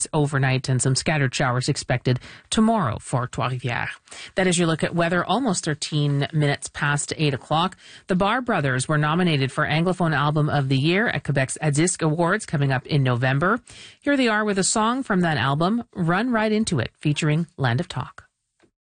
overnight and some scattered showers expected tomorrow for Trois-Rivières. That is your look at weather, almost 13 minutes past 8 o'clock. The Barr Brothers were nominated for Anglophone Album of the Year at Quebec's ADISC Awards coming up in November. Here they are with a song from that album, Run Right Into It, featuring Land of Talk.